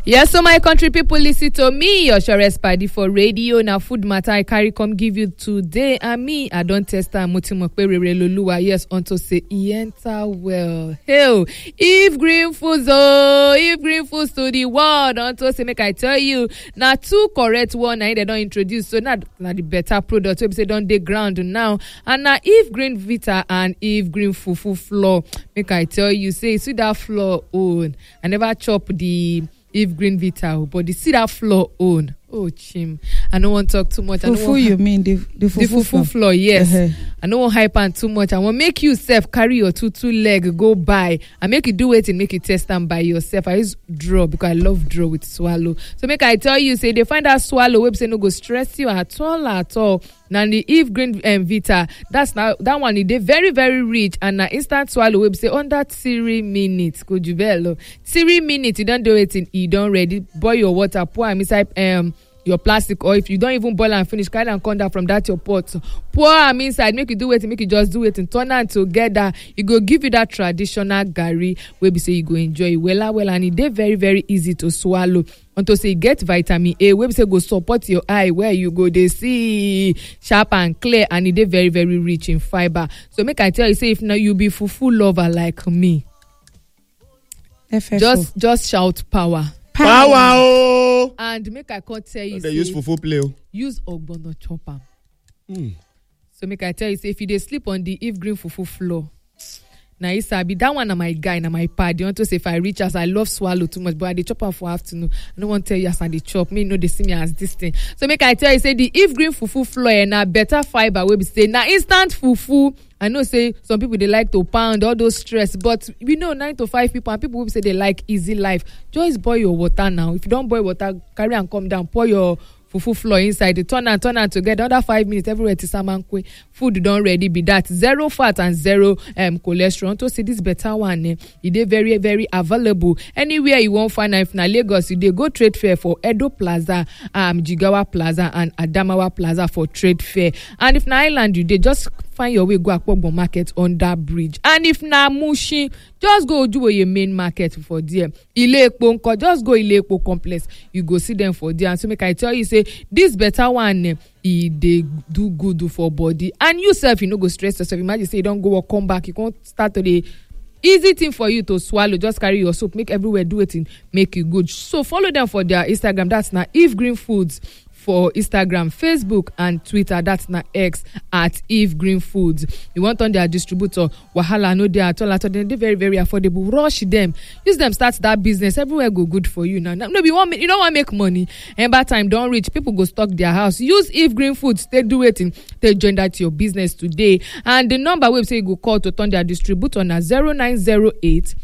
Yes, so my country people, listen to me, your surest party for radio. Now food matter I carry come give you today. And me, I don't test time Luluwa. Yes, unto say he enter well. Hell, if green foods to the world, unto say make I tell you. Now two correct one I they don't introduce. So now the better product. So say don't dey ground now. And now if green vita and if green fufu flour, make I tell you, say see that flour own. I never chop the if green vita, but the cedar flour own. Oh, chim. I don't want to talk too much. Fufu, you mean the fufu flour, yes. I don't want hype and too much. I want make you self carry your two leg, go buy, and make you do it and make you test them by yourself. I use draw because I love draw with swallow. So make I tell you, say they find that swallow website no go stress you at all. Now the if green vita, that's now that one is very very rich and now instant swallow website under 3 minutes. Could you bello 3 minutes? You don't do it in you don't ready. Boil your water, pour inside your plastic, or if you don't even boil and finish, kind of come down from that your pot. Pour them inside, make you do it, make you just do it and turn them together. It go give you that traditional gari where we say you go enjoy it well, and it's very very easy to swallow. Unto say get vitamin A, where we say go support your eye where you go they see sharp and clear, and it's very very rich in fiber. So make I tell you, say if now you be fufu lover like me, FFO. just shout power. Power. And make I can't tell you. They use fufu play. Use ogbono chopper. So make I tell you, say if you dey sleep on the if green fufu floor, now Isabi, that one na my guy, na my pad. You want to say if I reach as I love swallow too much, but I dey chop am for afternoon. I don't want to tell you as I dey chop. Me know they see me as this thing. So make I tell you, say the if green fufu floor na better fiber. We be say na instant fufu. I know say some people they like to pound all those stress, but we know 9 to 5 people and people will say they like easy life. Just boil your water now. If you don't boil water, carry and come down, pour your fufu flour inside, turn and together. Another 5 minutes, everywhere to samankwe. Food don't ready be that. 0 fat and 0 cholesterol. To see this better one, it is very, very available. Anywhere you won't find if na Lagos, you dey go trade fair for Edo Plaza, Jigawa Plaza, and Adamawa Plaza for trade fair. And if na Island, you dey just find your way go Akpogbo market on that bridge. And if na Mushin, just go do your main market for there. Ile Ekpo, just go Ile Ekpo complex. You go see them for there. And so make I tell you, say this better one, they do good for body. And you self, you no go stress yourself. Imagine say you don't go or come back. You can't start today. Easy thing for you to swallow. Just carry your soap. Make everywhere do it and make you good. So follow them for their Instagram. That's now If Green Foods. For Instagram, Facebook, and Twitter, that's na X at If Green Foods. You want on their distributor, wahala no dey at all. They're very very affordable. Rush them, use them, start that business. Everywhere go good for you now. No, you don't want to make money. And by time don't reach, people go stock their house. Use If Green Foods. They do it and they join that to your business today. And the number we say you go call to turn their distributor na 0908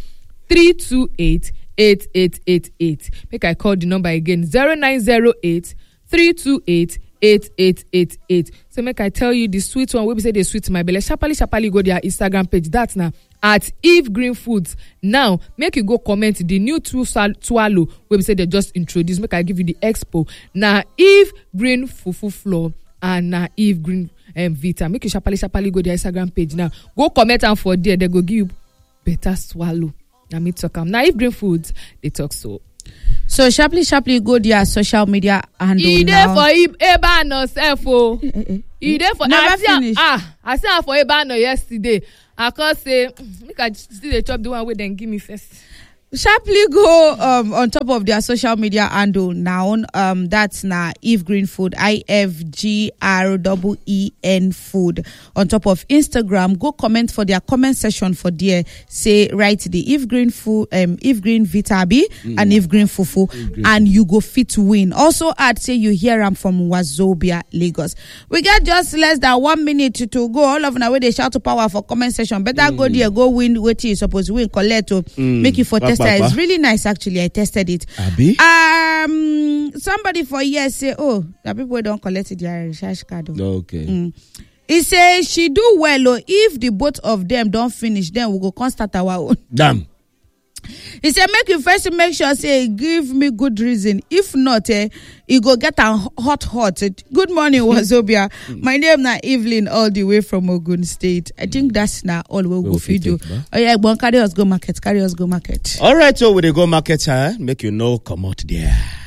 328 8888. Make I call the number again 0908 328 8888. So make I tell you the sweet one. We say they sweet my belly. Sharply go their Instagram page. That's now at If Green Foods. Now make you go comment the new swallow. We say they just introduced. Make I give you the expo. Now If Green Fufu flour and now If Green Vita. Make you sharply go their Instagram page. Now go comment and for there they go give you better swallow. Now me talk now If Green Foods they talk so. So sharply go their social media handle now. For Ebano self oh. For never finish. I said for Ebano yesterday. I can't say make I still the chop the one way then give me first. Sharply go on top of their social media handle now. That's na If Green Food, IFGREEN Food. On top of Instagram, go comment for their comment section for there. Say write the If Green Food, If Green Vita B and If Green Fufu, and you go fit to win. Also add say you hear them from Wazobia, Lagos. We got just less than 1 minute to go. All of now where they shout to power for comment section. Better go there, go win. What you supposed to win? Collect to make you for test. It's really nice actually. I tested it. Abi? Somebody for years say, oh, the people don't collect their recharge card. Okay. He says she do well. If the both of them don't finish, then we go start our own. Damn. He said, make you first make sure, say, give me good reason. If not, you go get a hot. Good morning, Wazobia. My name na Evelyn, all the way from Ogun State. I think that's now all we will do. Oh yeah, carry us go market. All right, so we go market, make you know, come out there.